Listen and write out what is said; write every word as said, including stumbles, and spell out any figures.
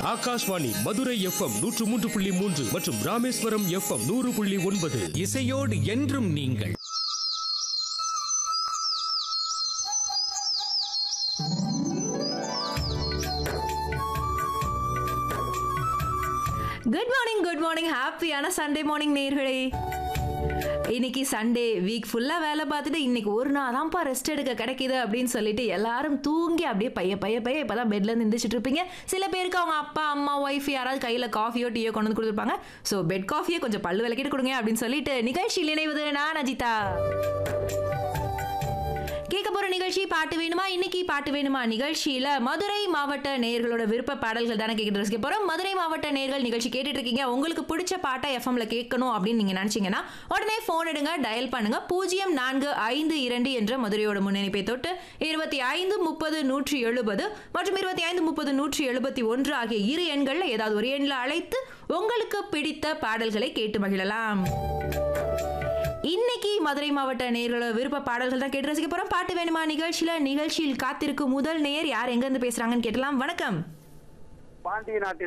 Akashvani Madurai FM நூற்று மூன்று புள்ளி மூன்று மற்றும் ராமேஸ்வரம் எஃப்எம் நூறு புள்ளி ஒன்பது. இசையோடு என்றும் நீங்கள். குட் மார்னிங் குட் மார்னிங் ஹாப்பியான சண்டே மார்னிங் நேயர்களே. இன்னைக்கு சண்டே வீக் ஃபுல்லா வேலை பார்த்துட்டு இன்னைக்கு ஒரு நாள் தான்ப்பா ரெஸ்ட் எடுக்க கிடைக்குது அப்படின்னு சொல்லிட்டு எல்லாரும் தூங்கி அப்படியே பைய பைய பைய இப்பதான் பெட்ல இருந்து எந்திரிச்சிட்டு இருப்பீங்க. சில பேருக்கு அவங்க அப்பா அம்மா ஒய்ஃப் யாராவது கையில காஃபியோ டீயோ கொண்டு வந்து கொடுத்துருப்பாங்க. ஸோ பெட் காஃபியை கொஞ்சம் பல்லு விளக்கிட்டு கொடுங்க அப்படின்னு சொல்லிட்டு நிகழ்ச்சியில் இணைவது நான் அஜிதா. கேட்க போற நிகழ்ச்சி பாட்டு வேணுமா. இன்னைக்கு பாட்டு வேணுமா நிகழ்ச்சியில மதுரை மாவட்ட நேயர்களோட விருப்ப பாடல்கள் தானே கேட்டு ரசிக்க போறோம். மதுரை மாவட்ட நேயர்கள் நிகழ்ச்சி கேட்டுட்டு இருக்கீங்க. உங்களுக்கு பிடிச்ச பாட்டை எஃப்எம்ல கேட்கணும் அப்படின்னு நீங்க நினைச்சீங்கன்னா உடனே போன் எடுங்க, டயல் பண்ணுங்க. பூஜ்ஜியம் நான்கு ஐந்து இரண்டு என்ற மதுரையோட முன்னிணைப்பை தொட்டு இருபத்தி ஐந்து முப்பது நூற்றி எழுபது மற்றும் இருபத்தி ஐந்து முப்பது நூற்றி எழுபத்தி ஒன்று ஆகிய இரு எண்கள்ல ஏதாவது ஒரு எண்ணில் அழைத்து உங்களுக்கு பிடித்த பாடல்களை கேட்டு மகிழலாம். இன்னைக்கு மதுரை மாவட்ட நேயர்களோட விருப்ப பாடல்கள் தான் கேட்டு ரசிக்க போறோம். பாட்டு வேணுமா நிகழ்ச்சியில நிகழ்ச்சியில் காத்திருக்கும் முதல் நேயர் யார், எங்க இருந்து பேசுறாங்கன்னு கேட்டலாம். வணக்கம். பாண்டிய நாட்டில்